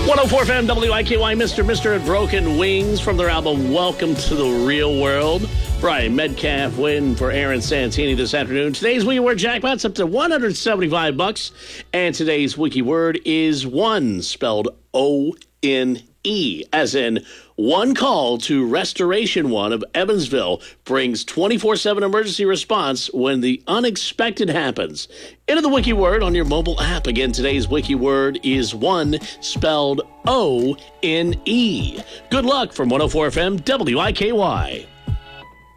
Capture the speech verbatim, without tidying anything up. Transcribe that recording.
one oh four F M W I K Y, Mister Mister and Broken Wings from their album Welcome to the Real World. Brian Metcalf win for Aaron Santini this afternoon. Today's Wiki Word jackpot's up to one hundred seventy-five bucks, and today's Wiki Word is one, spelled O N E, as in one call to Restoration One of Evansville brings twenty-four seven emergency response when the unexpected happens. Enter the Wiki Word on your mobile app. Again, today's Wiki Word is one, spelled O N E. Good luck from one oh four F M W I K Y.